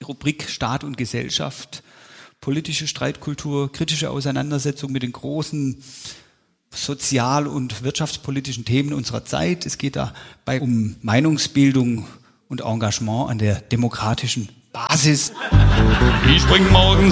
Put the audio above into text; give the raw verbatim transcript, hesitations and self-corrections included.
Rubrik Staat und Gesellschaft, politische Streitkultur, kritische Auseinandersetzung mit den großen sozial- und wirtschaftspolitischen Themen unserer Zeit. Es geht dabei um Meinungsbildung und Engagement an der demokratischen Basis. Ich bring morgens